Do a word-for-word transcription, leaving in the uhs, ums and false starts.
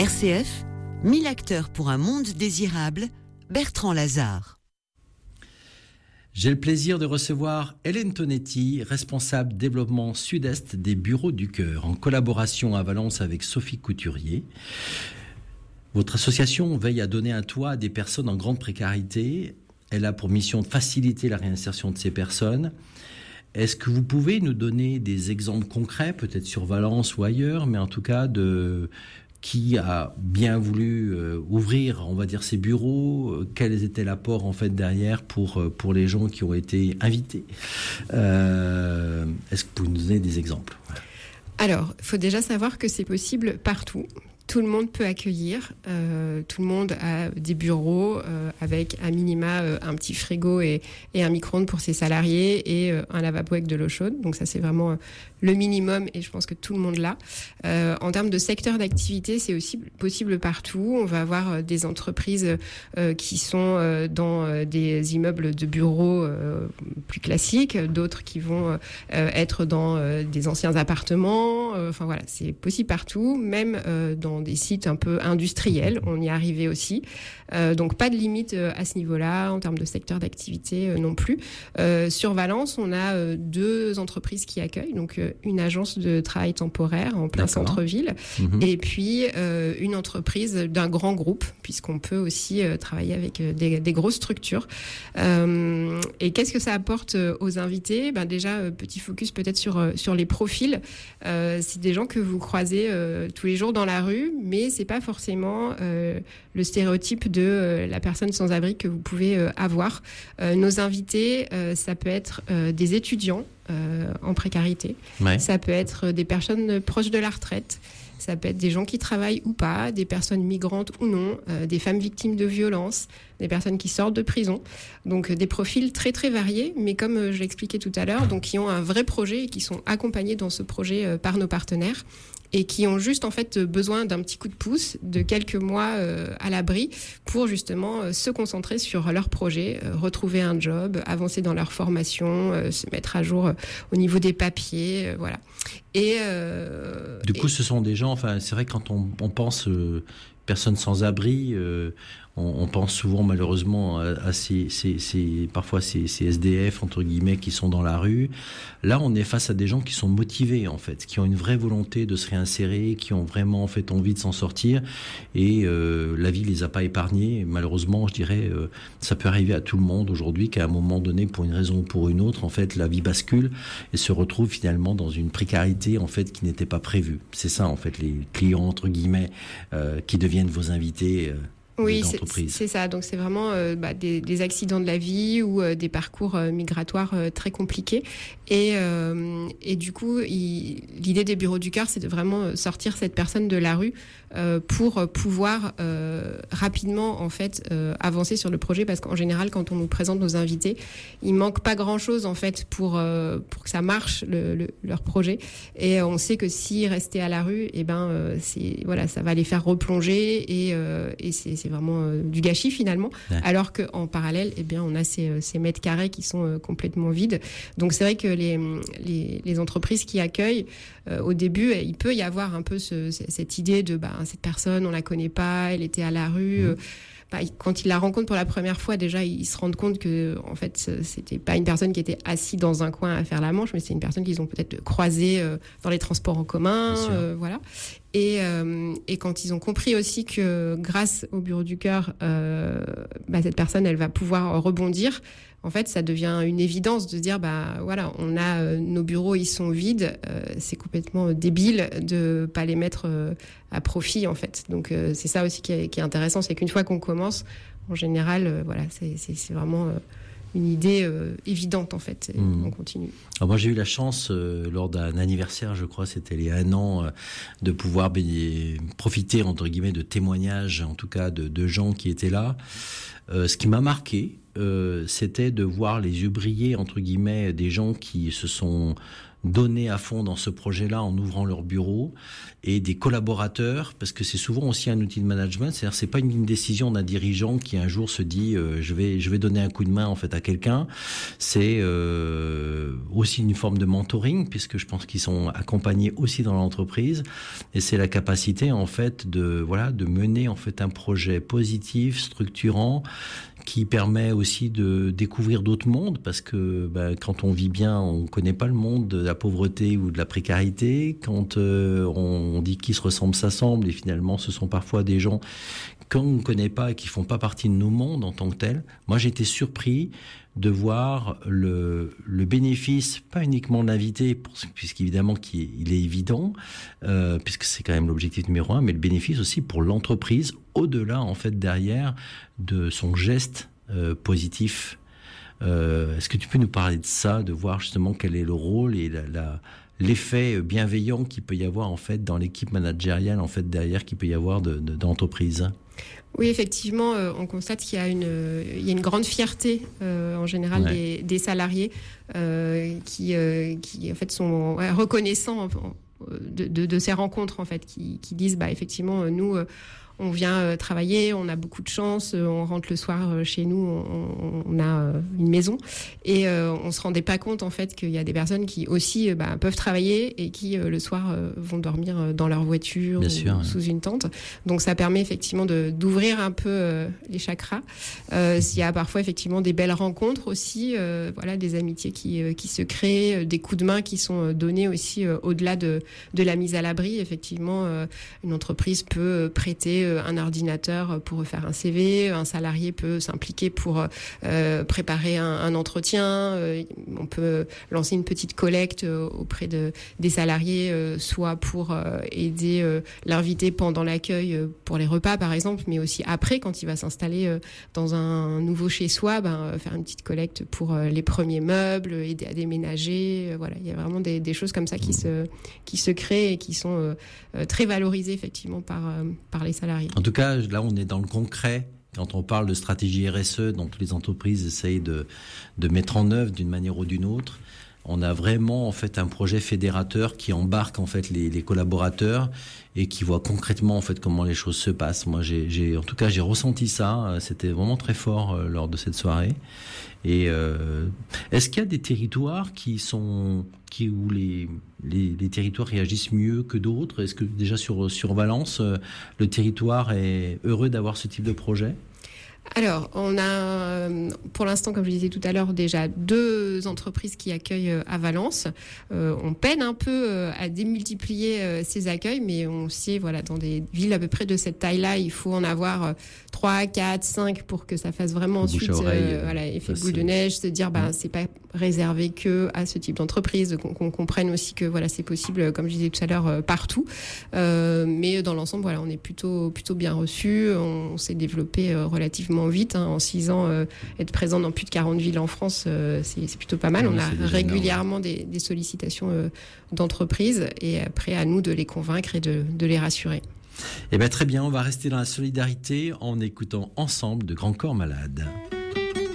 R C F, mille acteurs pour un monde désirable, Bertrand Lazare. J'ai le plaisir de recevoir Hélène Tonetti, responsable développement sud-est des Bureaux du Cœur, en collaboration à Valence avec Sophie Couturier. Votre association veille à donner un toit à des personnes en grande précarité. Elle a pour mission de faciliter la réinsertion de ces personnes. Est-ce que vous pouvez nous donner des exemples concrets, peut-être sur Valence ou ailleurs, mais en tout cas de qui a bien voulu euh, ouvrir, on va dire, ces bureaux, euh, quel était l'apport en fait derrière pour euh, pour les gens qui ont été invités. Euh, est-ce que vous pouvez nous donner des exemples? Alors, il faut déjà savoir que c'est possible partout. Tout le monde peut accueillir, euh, tout le monde a des bureaux euh, avec à minima euh, un petit frigo et, et un micro-ondes pour ses salariés et euh, un lavabo avec de l'eau chaude. Donc ça, c'est vraiment euh, le minimum et je pense que tout le monde l'a. Euh, en termes de secteur d'activité, c'est aussi possible partout. On va avoir euh, des entreprises euh, qui sont euh, dans euh, des immeubles de bureaux euh, plus classiques, d'autres qui vont euh, être dans euh, des anciens appartements. Euh, enfin voilà, c'est possible partout, même euh, dans des sites un peu industriels, on y est arrivé aussi. Euh, donc pas de limite euh, à ce niveau-là, en termes de secteur d'activité euh, non plus. Euh, sur Valence, on a euh, deux entreprises qui accueillent, donc euh, une agence de travail temporaire en plein D'accord. centre-ville, mmh. et puis euh, une entreprise d'un grand groupe, puisqu'on peut aussi euh, travailler avec euh, des, des grosses structures. Euh, et qu'est-ce que ça apporte euh, aux invités? Ben déjà, euh, petit focus peut-être sur, euh, sur les profils. Euh, c'est des gens que vous croisez euh, tous les jours dans la rue, mais c'est pas forcément euh, le stéréotype de euh, la personne sans abri que vous pouvez euh, avoir. Euh, nos invités, euh, ça peut être euh, des étudiants euh, en précarité, ouais. ça peut être des personnes proches de la retraite, ça peut être des gens qui travaillent ou pas, des personnes migrantes ou non, euh, des femmes victimes de violences, des personnes qui sortent de prison. Donc euh, des profils très très variés, mais comme euh, je l'expliquais tout à l'heure, donc qui ont un vrai projet et qui sont accompagnés dans ce projet euh, par nos partenaires, et qui ont juste en fait besoin d'un petit coup de pouce, de quelques mois euh, à l'abri pour justement euh, se concentrer sur leur projet, euh, retrouver un job, avancer dans leur formation, euh, se mettre à jour euh, au niveau des papiers, euh, voilà. Et euh, du coup, et... ce sont des gens. Enfin, c'est vrai que quand on, on pense euh, personnes sans abri. Euh, On, on pense souvent malheureusement à, à ces, ces, ces, parfois ces, ces S D F entre guillemets qui sont dans la rue. Là, on est face à des gens qui sont motivés en fait, qui ont une vraie volonté de se réinsérer, qui ont vraiment en fait envie de s'en sortir. Et euh, la vie les a pas épargnés. Malheureusement, je dirais, euh, ça peut arriver à tout le monde aujourd'hui qu'à un moment donné, pour une raison ou pour une autre, en fait, la vie bascule et se retrouve finalement dans une précarité en fait qui n'était pas prévue. C'est ça en fait les clients entre guillemets euh, qui deviennent vos invités. Euh, Oui, c'est, c'est ça. Donc, c'est vraiment euh, bah, des, des accidents de la vie ou euh, des parcours euh, migratoires euh, très compliqués. Et, euh, et du coup, il, l'idée des Bureaux du Cœur, c'est de vraiment sortir cette personne de la rue euh, pour pouvoir euh, rapidement, en fait, euh, avancer sur le projet. Parce qu'en général, quand on nous présente nos invités, il manque pas grand-chose, en fait, pour, euh, pour que ça marche, le, le, leur projet. Et on sait que s'ils restaient à la rue, eh ben, euh, c'est, voilà, ça va les faire replonger et, euh, et c'est, c'est vraiment euh, du gâchis finalement, ouais. Alors qu'en parallèle, eh bien, on a ces, ces mètres carrés qui sont euh, complètement vides. Donc c'est vrai que les, les, les entreprises qui accueillent, euh, au début, il peut y avoir un peu ce, cette idée de bah, cette personne, on la connaît pas, elle était à la rue. Mmh. Euh, bah, quand ils la rencontrent pour la première fois, déjà, ils se rendent compte que, en fait, c'était pas une personne qui était assise dans un coin à faire la manche, mais c'est une personne qu'ils ont peut-être croisée euh, dans les transports en commun, euh, voilà. Et, euh, et quand ils ont compris aussi que, grâce au Bureau du Cœur, euh, bah, cette personne, elle va pouvoir rebondir. En fait, ça devient une évidence de se dire, bah voilà, on a euh, nos bureaux, ils sont vides. Euh, c'est complètement débile de pas les mettre euh, à profit, en fait. Donc euh, c'est ça aussi qui est, qui est intéressant, c'est qu'une fois qu'on commence, en général, euh, voilà, c'est, c'est, c'est vraiment euh, une idée euh, évidente, en fait. Et mmh. On continue. Alors moi, j'ai eu la chance, euh, lors d'un anniversaire, je crois, c'était il y a un an, euh, de pouvoir béni- profiter entre guillemets de témoignages, en tout cas de, de gens qui étaient là. Euh, ce qui m'a marqué, euh, c'était de voir les yeux briller entre guillemets des gens qui se sont donné à fond dans ce projet-là en ouvrant leur bureau, et des collaborateurs, parce que c'est souvent aussi un outil de management, c'est-à-dire c'est pas une, une décision d'un dirigeant qui un jour se dit euh, je vais je vais donner un coup de main en fait à quelqu'un. C'est euh, aussi une forme de mentoring, puisque je pense qu'ils sont accompagnés aussi dans l'entreprise, et c'est la capacité en fait de voilà de mener en fait un projet positif, structurant, qui permet aussi de découvrir d'autres mondes, parce que ben, quand on vit bien, on connaît pas le monde de la pauvreté ou de la précarité. Quand euh, on, on dit qu'ils se ressemblent, s'assemblent, et finalement ce sont parfois des gens qu'on ne connaît pas et qui font pas partie de nos mondes en tant que tels. Moi, j'ai été surpris de voir le, le bénéfice, pas uniquement de l'invité, puisqu'évidemment qu'il il est évident, euh, puisque c'est quand même l'objectif numéro un, mais le bénéfice aussi pour l'entreprise, au-delà en fait derrière de son geste euh, positif. Euh, est-ce que tu peux nous parler de ça, de voir justement quel est le rôle et la, la, l'effet bienveillant qu'il peut y avoir en fait dans l'équipe managériale en fait derrière qu'il peut y avoir de, de, d'entreprise? Oui, effectivement, euh, on constate qu'il y a une, euh, il y a une grande fierté euh, en général ouais. des, des salariés euh, qui, euh, qui en fait sont ouais, reconnaissants de, de, de ces rencontres en fait, qui, qui disent bah effectivement nous euh, on vient euh, travailler, on a beaucoup de chance, euh, on rentre le soir euh, chez nous, on, on a euh, une maison, et euh, on se rendait pas compte en fait qu'il y a des personnes qui aussi euh, bah, peuvent travailler et qui euh, le soir euh, vont dormir euh, dans leur voiture ou sûr, sous ouais. une tente. Donc ça permet effectivement de d'ouvrir un peu euh, les chakras. Euh, il y a parfois effectivement des belles rencontres aussi, euh, voilà, des amitiés qui euh, qui se créent, euh, des coups de main qui sont donnés aussi euh, au-delà de de la mise à l'abri. Effectivement, euh, une entreprise peut prêter un ordinateur pour faire un C V, un salarié peut s'impliquer pour euh, préparer un, un entretien, euh, on peut lancer une petite collecte euh, auprès de, des salariés, euh, soit pour euh, aider euh, l'invité pendant l'accueil euh, pour les repas par exemple, mais aussi après quand il va s'installer euh, dans un nouveau chez-soi, ben, faire une petite collecte pour euh, les premiers meubles, aider à déménager, euh, voilà, il y a vraiment des, des choses comme ça qui se, qui se créent et qui sont euh, euh, très valorisées effectivement par, euh, par les salariés. En tout cas, là, on est dans le concret. Quand on parle de stratégie R S E, dont toutes les entreprises essayent de, de mettre en œuvre d'une manière ou d'une autre, on a vraiment en fait un projet fédérateur qui embarque en fait les, les collaborateurs et qui voit concrètement en fait comment les choses se passent. Moi, j'ai, j'ai en tout cas, j'ai ressenti ça. C'était vraiment très fort euh, lors de cette soirée. Et euh, est-ce qu'il y a des territoires qui sont qui où les, les les territoires réagissent mieux que d'autres? Est-ce que déjà sur sur Valence, euh, le territoire est heureux d'avoir ce type de projet? Alors, on a, pour l'instant, comme je disais tout à l'heure, déjà deux entreprises qui accueillent à Valence. Euh, on peine un peu à démultiplier ces accueils, mais on sait, voilà, dans des villes à peu près de cette taille-là, il faut en avoir trois, quatre, cinq pour que ça fasse vraiment Bouche ensuite, oreille, euh, voilà, effet ça, boule c'est... de neige, se dire, bah, mmh. c'est pas réservé que à ce type d'entreprise, qu'on, qu'on comprenne aussi que, voilà, c'est possible, comme je disais tout à l'heure, partout. Euh, mais dans l'ensemble, voilà, on est plutôt, plutôt bien reçu. On, on s'est développé relativement vite, hein, en six ans, euh, être présent dans plus de quarante villes en France, euh, c'est, c'est plutôt pas mal. Oui, on a régulièrement des, des sollicitations euh, d'entreprises, et après à nous de les convaincre et de, de les rassurer. Eh bien, très bien, on va rester dans la solidarité en écoutant ensemble de Grand Corps Malade.